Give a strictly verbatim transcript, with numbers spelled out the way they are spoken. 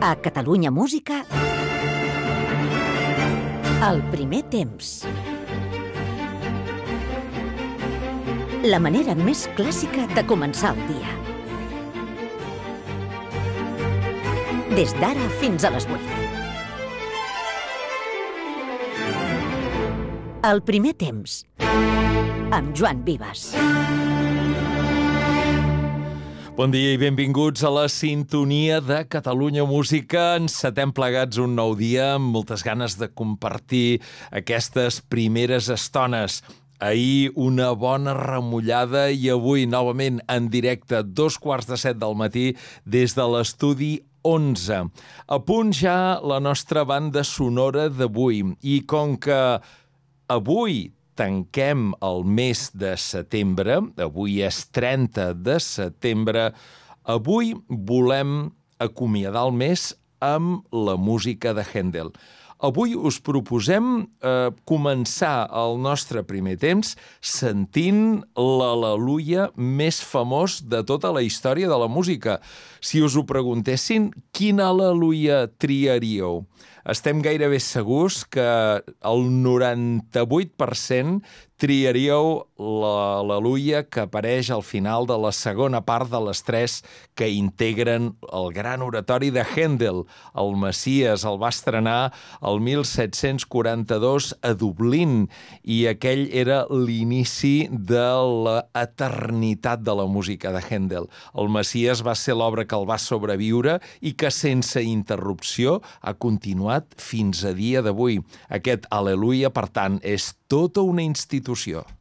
A Catalunya Música, el primer temps. La manera més clàssica de començar el dia. Des d'ara fins a les vuit. El primer temps, amb Joan Vives. Bon dia i benvinguts a la sintonia de Catalunya Música. Encetem plegats un nou dia amb moltes ganes de compartir aquestes primeres estones. Ahir una bona remullada i avui novament en directe, dos quarts de set del matí, des de l'estudi onze. A punt ja la nostra banda sonora d'avui. I com que avui tanquem el mes de setembre, avui és trenta de setembre, avui volem acomiadar el mes amb la música de Händel. Avui us proposem eh, començar el nostre primer temps sentint l'al·leluia més famós de tota la història de la música. Si us ho preguntessin, quin al·leluia triaríeu? Estem gairebé segurs que el noranta-vuit per cent triaríeu l'al·leluia que apareix al final de la segona part de les tres que integren el gran oratori de Händel. El Messies el va estrenar el mil set-cents quaranta-dos a Dublín i aquell era l'inici de l'eternitat de la música de Händel. El Messies va ser l'obra que el va sobreviure i que sense interrupció ha continuat fins a dia d'avui. Aquest al·leluia, per tant, és tota una institució.